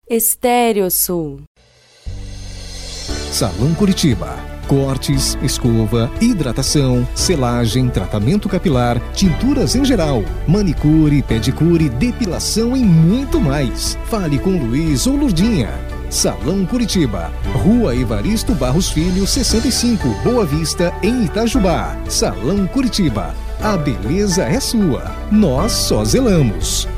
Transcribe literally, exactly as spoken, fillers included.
Estéreo Sul. Salão Curitiba. Cortes, escova, hidratação, selagem, tratamento capilar, tinturas em geral, manicure, pedicure, depilação e muito mais. Fale com Luiz ou Lurdinha. Salão Curitiba, Rua Evaristo Barros Filho, sessenta e cinco, Boa Vista, em Itajubá. Salão Curitiba, a beleza é sua, nós só zelamos.